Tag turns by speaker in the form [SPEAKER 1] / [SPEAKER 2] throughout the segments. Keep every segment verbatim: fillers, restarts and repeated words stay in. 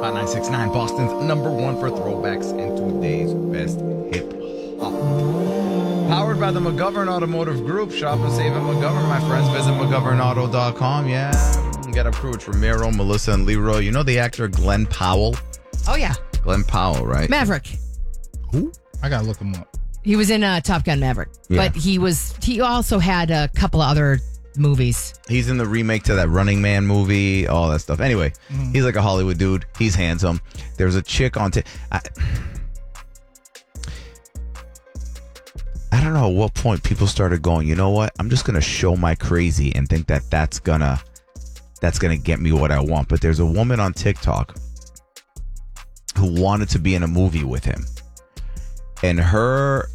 [SPEAKER 1] Hot nine six nine, Boston's number one for throwbacks and today's best hip hop. Powered by the McGovern Automotive Group. Shop and save at McGovern, my friends. Visit McGovern Auto dot com. Yeah. Get a crew. It's Ramiro, Melissa, and Leroy. You know the actor Glenn Powell?
[SPEAKER 2] Oh, yeah.
[SPEAKER 1] Glenn Powell, right?
[SPEAKER 2] Maverick.
[SPEAKER 3] Who? I gotta look him up.
[SPEAKER 2] He was in uh, Top Gun Maverick.
[SPEAKER 1] Yeah.
[SPEAKER 2] But he was. He also had a couple of other movies.
[SPEAKER 1] He's in the remake to that Running Man movie, all that stuff. Anyway, mm-hmm. he's like a Hollywood dude. He's handsome. There's a chick on... T- I, I don't know at what point people started going, you know what? I'm just going to show my crazy and think that that's going to that's gonna get me what I want. But there's a woman on TikTok who wanted to be in a movie with him. And her...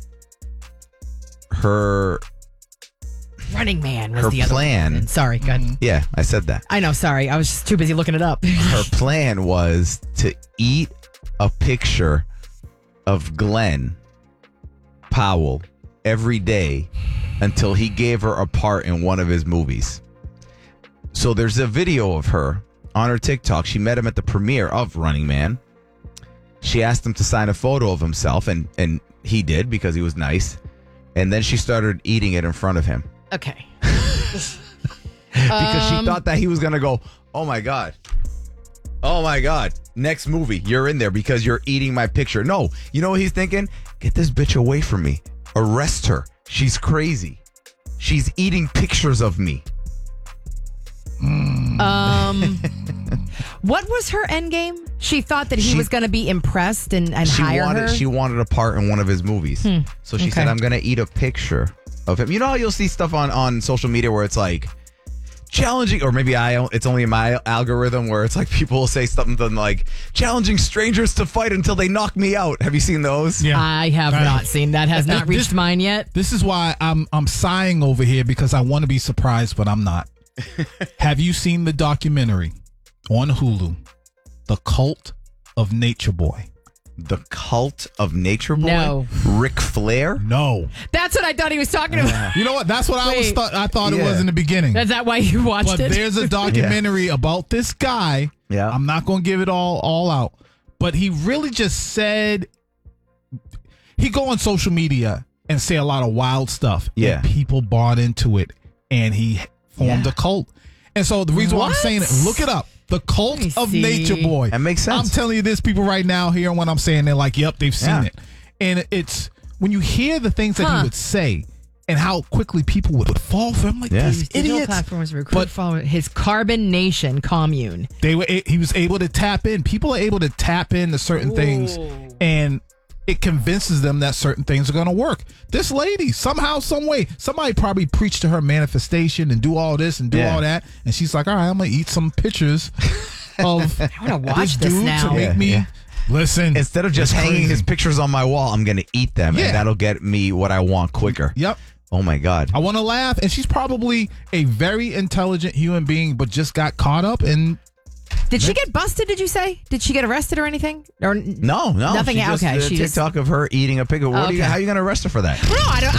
[SPEAKER 1] Her...
[SPEAKER 2] Running Man was
[SPEAKER 1] her
[SPEAKER 2] the other
[SPEAKER 1] plan.
[SPEAKER 2] One. Sorry, good. Mm-hmm.
[SPEAKER 1] Yeah, I said that.
[SPEAKER 2] I know, sorry. I was just too busy looking it up.
[SPEAKER 1] Her plan was to eat a picture of Glenn Powell every day until he gave her a part in one of his movies. So there's a video of her on her TikTok. She met him at the premiere of Running Man. She asked him to sign a photo of himself, and, and he did because he was nice. And then she started eating it in front of him.
[SPEAKER 2] Okay.
[SPEAKER 1] because
[SPEAKER 2] um,
[SPEAKER 1] she thought that he was going to go, oh, my God. Oh, my God. Next movie, you're in there because you're eating my picture. No, you know what he's thinking? Get this bitch away from me. Arrest her. She's crazy. She's eating pictures of me.
[SPEAKER 2] Um, what was her end game? She thought that he
[SPEAKER 1] She-
[SPEAKER 2] was going to be impressed and, and
[SPEAKER 1] She
[SPEAKER 2] hire
[SPEAKER 1] wanted,
[SPEAKER 2] her?
[SPEAKER 1] she wanted a part in one of his movies.
[SPEAKER 2] Hmm.
[SPEAKER 1] So she
[SPEAKER 2] Okay.
[SPEAKER 1] said, I'm going to eat a picture of him. You know how you'll see stuff on, on social media where it's like challenging, or maybe I it's only in my algorithm where it's like people will say something like challenging strangers to fight until they knock me out. Have you seen those?
[SPEAKER 3] Yeah.
[SPEAKER 2] I have
[SPEAKER 3] Right.
[SPEAKER 2] not seen that. Has not
[SPEAKER 3] This-
[SPEAKER 2] reached mine yet.
[SPEAKER 3] This is why I'm I'm sighing over here because I want to be surprised, but I'm not. Have you seen the documentary on Hulu, The Cult of Nature Boy?
[SPEAKER 1] The Cult of Nature Boy?
[SPEAKER 2] No.
[SPEAKER 1] Ric Flair?
[SPEAKER 3] No.
[SPEAKER 2] That's what I thought he was talking about.
[SPEAKER 3] You know what? That's what I was
[SPEAKER 2] Wait.
[SPEAKER 3] thought I thought it
[SPEAKER 1] Yeah.
[SPEAKER 3] was in the beginning.
[SPEAKER 2] Is that why you watched
[SPEAKER 3] But
[SPEAKER 2] it?
[SPEAKER 3] there's a documentary about this guy.
[SPEAKER 1] Yeah.
[SPEAKER 3] I'm not going to give it all all out, but he really just said he go on social media and say a lot of wild stuff.
[SPEAKER 1] Yeah.
[SPEAKER 3] And people bought into it, and he formed
[SPEAKER 2] Yeah.
[SPEAKER 3] a cult. And so the reason why I'm
[SPEAKER 2] What?
[SPEAKER 3] saying it, look it up. The Cult
[SPEAKER 2] Let me
[SPEAKER 3] of
[SPEAKER 2] see.
[SPEAKER 3] Nature Boy.
[SPEAKER 1] That makes sense.
[SPEAKER 3] I'm telling you this, people right now hearing what I'm saying, they're like, yep, they've seen
[SPEAKER 1] Yeah.
[SPEAKER 3] it. And it's when you hear the things that
[SPEAKER 2] Huh.
[SPEAKER 3] he would say and how quickly people would fall for him, like
[SPEAKER 1] Yeah.
[SPEAKER 3] these
[SPEAKER 2] Digital
[SPEAKER 3] idiots.
[SPEAKER 2] platforms recruit
[SPEAKER 3] But-
[SPEAKER 2] follower his Carbon Nation commune.
[SPEAKER 3] They were he was able to tap in. People are able to tap into certain things, and it convinces them that certain things are going to work. This lady, somehow, some way, somebody probably preached to her manifestation and do all this and do
[SPEAKER 1] Yeah.
[SPEAKER 3] all that, and she's like, all right, I'm going to eat some pictures of
[SPEAKER 2] I want to watch
[SPEAKER 3] this
[SPEAKER 2] this,
[SPEAKER 3] dude
[SPEAKER 2] now.
[SPEAKER 3] to make
[SPEAKER 1] Yeah,
[SPEAKER 3] me
[SPEAKER 1] yeah.
[SPEAKER 3] listen.
[SPEAKER 1] Instead of just
[SPEAKER 3] it's
[SPEAKER 1] hanging
[SPEAKER 3] crazy.
[SPEAKER 1] his pictures on my wall, I'm going to eat them,
[SPEAKER 3] Yeah.
[SPEAKER 1] and that'll get me what I want quicker.
[SPEAKER 3] Yep.
[SPEAKER 1] Oh, my God.
[SPEAKER 3] I want to laugh, and she's probably a very intelligent human being, but just got caught up in.
[SPEAKER 2] Did she get busted, did you say? Did she get arrested or anything? Or
[SPEAKER 1] No, no.
[SPEAKER 2] Nothing.
[SPEAKER 1] She just
[SPEAKER 2] Okay,
[SPEAKER 1] did a
[SPEAKER 2] she just-
[SPEAKER 1] TikTok of her eating a pig. What are you,
[SPEAKER 2] Okay.
[SPEAKER 1] how are you going to arrest her for that?
[SPEAKER 2] No, I don't.